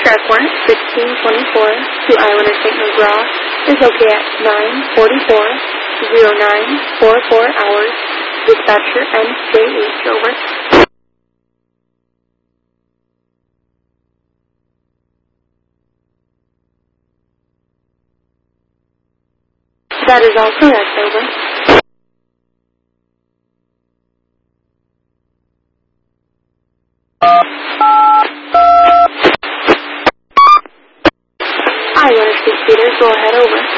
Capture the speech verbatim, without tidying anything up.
Track warrant sixteen twenty-four to Islander Saint McGraw is okay at nine forty-four, oh nine forty-four hours. Dispatcher N J H, over. That is all correct, over. Islander Saint Peter, go ahead, over.